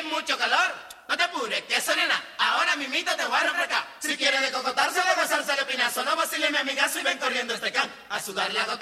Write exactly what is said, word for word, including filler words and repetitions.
mucho calor. No te apures, que eso nena, ahora mimito te voy a refrescar. Si quieres de cocotarse, de gozarse de pinazo, no vacile mi amigazo y ven corriendo este can a sudarle a gota.